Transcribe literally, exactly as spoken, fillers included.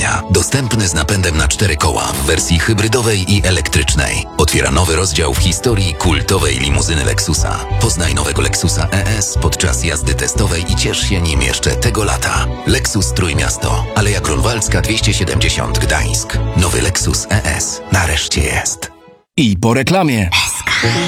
zaskoczenia. Dostępny z napędem na cztery koła w wersji hybrydowej i elektrycznej. Otwiera nowy rozdział w historii kultowej limuzyny Lexusa. Poznaj nowego Lexusa E S podczas jazdy testowej i ciesz się nim jeszcze tego lata. Lexus Trójmiasto, Aleja Grunwaldzka dwieście siedemdziesiąt Gdańsk. Nowy Lexus E S nareszcie jest. I po reklamie.